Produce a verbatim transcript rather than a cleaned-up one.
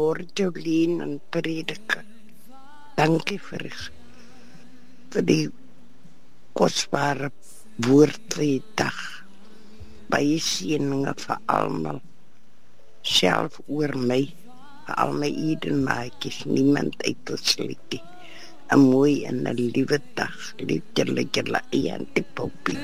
Goeiemôre Jolien en Prediker. Dankie vir, vir die kosbare woord vir die dag. Baie seëninge vir almal. Self oor my, vir al my Edenmaatjies, niemand uitgesluit nie. 'n mooi en 'n liewe dag. Lief julle julle Auntie Poppie.